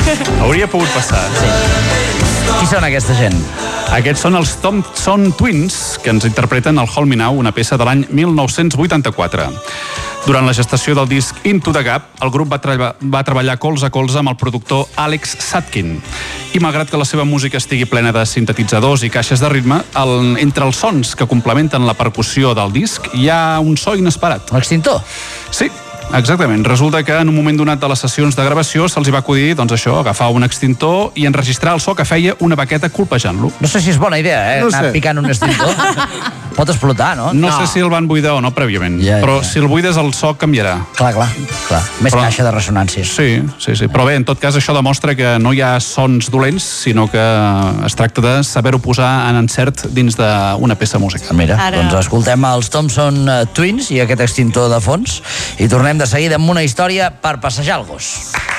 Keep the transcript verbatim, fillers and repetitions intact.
Hauria pogut passar. Sí. Qui són aquesta gent? Aquests són els Thompson Twins, que ens interpreten el Hold Me Now, una peça de l'any mil nou-cents vuitanta-quatre. Durant la gestació del disc Into the Gap, el grup va, treba- va treballar colze a colze amb el productor Alex Satkin. I malgrat que la seva música estigui plena de sintetitzadors i caixes de ritme, el, entre els sons que complementen la percussió del disc hi ha un so inesperat. L'extintor? Sí, exactament. Resulta que en un moment donat de les sessions de gravació se'ls hi va acudir, doncs això, agafar un extintor i enregistrar el so que feia una baqueta colpejant-lo. No sé si és bona idea, eh? No Anar sé. picant un extintor. Pot explotar, no? No, no sé si el van buidar o no prèviament, Ja, però ja. si el buides el so canviarà. Clar, clar, clar. Més Però- caixa de ressonàncies. Sí, sí, sí. Però bé, en tot cas, això demostra que no hi ha sons dolents, sinó que es tracta de saber-ho posar en encert dins d'una peça musical. Mira, Ara. doncs escoltem els Thompson eh, Twins i aquest extintor de fons i tornem de seguida amb una història per passejar el gos.